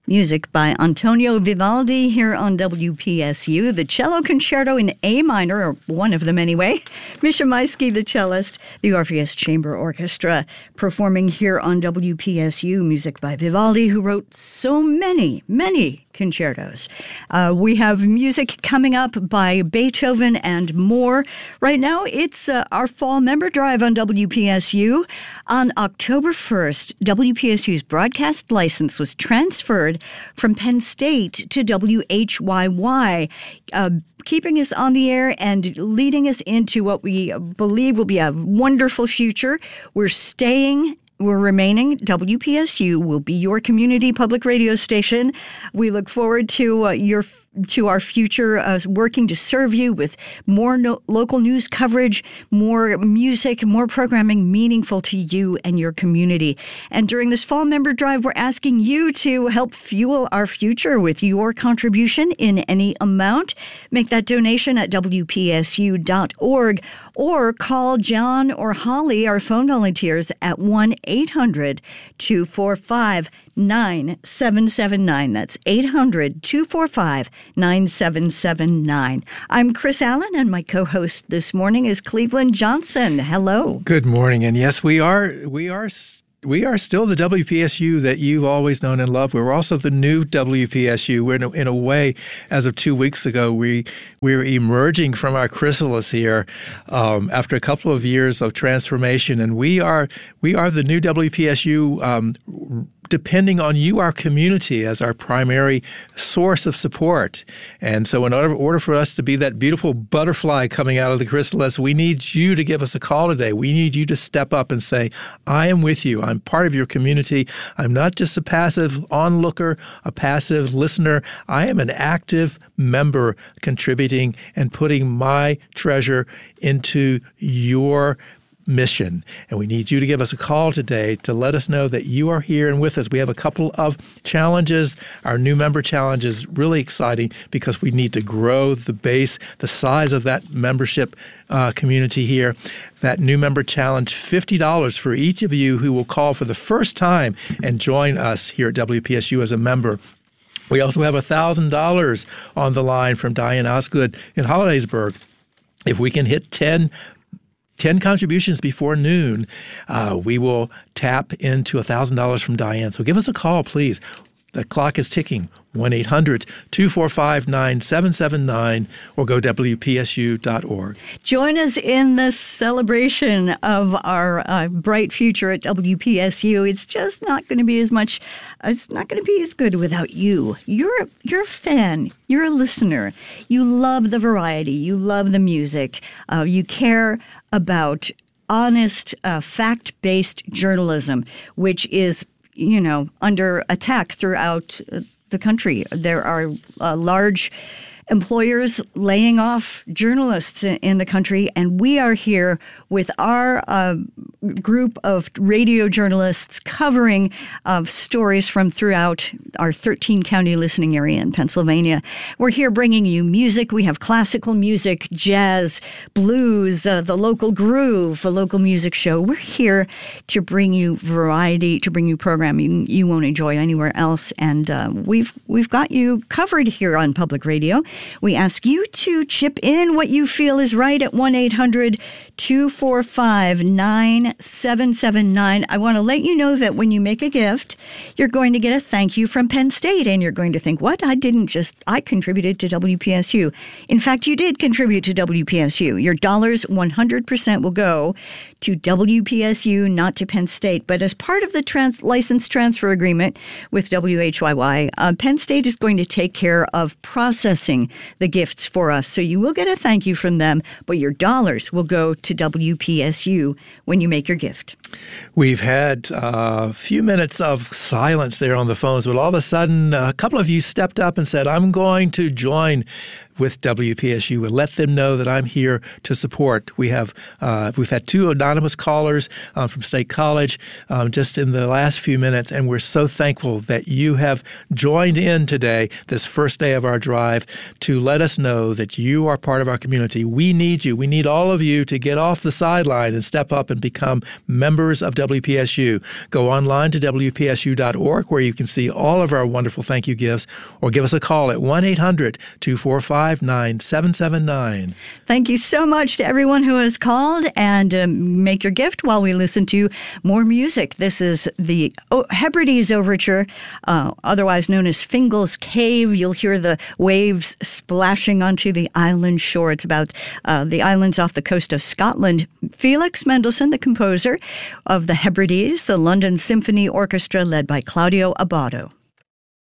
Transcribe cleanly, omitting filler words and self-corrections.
Music by Antonio Vivaldi here on WPSU. The Cello Concerto in A minor, or one of them anyway. Misha Maisky, the cellist, the Orpheus Chamber Orchestra, performing here on WPSU. Music by Vivaldi, who wrote so many concertos. We have music coming up by Beethoven and more. Right now, it's our fall member drive on WPSU. On October 1st, WPSU's broadcast license was transferred from Penn State to WHYY, keeping us on the air and leading us into what we believe will be a wonderful future. We're remaining. WPSU will be your community public radio station. We look forward to our future, working to serve you with more local news coverage, more music, more programming meaningful to you and your community. And during this fall member drive, we're asking you to help fuel our future with your contribution in any amount. Make that donation at WPSU.org or call John or Holly, our phone volunteers, at 1-800-245-9779. That's 800-245-9779. I'm Chris Allen, and my co-host this morning is Cleveland Johnson. Hello. Good morning. And yes, we are still the WPSU that you've always known and loved. We're also the new WPSU. We're in a way, as of 2 weeks ago, we're emerging from our chrysalis here after a couple of years of transformation, and we are the new WPSU. Depending on you, our community, as our primary source of support. And so in order for us to be that beautiful butterfly coming out of the chrysalis, we need you to give us a call today. We need you to step up and say, I am with you. I'm part of your community. I'm not just a passive onlooker, a passive listener. I am an active member contributing and putting my treasure into your mission. And we need you to give us a call today to let us know that you are here and with us. We have a couple of challenges. Our new member challenge is really exciting because we need to grow the base, the size of that membership community here. That new member challenge, $50 for each of you who will call for the first time and join us here at WPSU as a member. We also have $1,000 on the line from Diane Osgood in Hollidaysburg. If we can hit 10 contributions before noon, we will tap into $1,000 from Diane. So give us a call, please. The clock is ticking. 1-800-245-9779 or go WPSU.org. Join us in this celebration of our bright future at WPSU. It's just not going to be as much. It's not going to be as good without you. You're a fan. You're a listener. You love the variety. You love the music. You care about honest, fact-based journalism, which is under attack throughout the country. There are large employers laying off journalists in the country, and we are here with our group of radio journalists covering stories from throughout our 13-county listening area in Pennsylvania. We're here bringing you music. We have classical music, jazz, blues, the local groove, a local music show. We're here to bring you variety, to bring you programming you won't enjoy anywhere else, and we've got you covered here on public radio. We ask you to chip in what you feel is right at 1-800-245-9779. I want to let you know that when you make a gift, you're going to get a thank you from Penn State, and you're going to think, what? I contributed to WPSU. In fact, you did contribute to WPSU. Your dollars 100% will go to WPSU, not to Penn State. But as part of the license transfer agreement with WHYY, Penn State is going to take care of processing the gifts for us. So you will get a thank you from them, but your dollars will go to WPSU when you make your gift. We've had a few minutes of silence there on the phones, but all of a sudden, a couple of you stepped up and said, I'm going to join with WPSU and let them know that I'm here to support. We've had two anonymous callers from State College just in the last few minutes, and we're so thankful that you have joined in today, this first day of our drive, to let us know that you are part of our community. We need you. We need all of you to get off the sideline and step up and become members members of WPSU. Go online to WPSU.org where you can see all of our wonderful thank you gifts, or give us a call at 1-800-245-9779. Thank you so much to everyone who has called, and make your gift while we listen to more music. This is the Hebrides Overture, otherwise known as Fingal's Cave. You'll hear the waves splashing onto the island shore. It's about the islands off the coast of Scotland. Felix Mendelssohn, the composer of the Hebrides, the London Symphony Orchestra led by Claudio Abbado.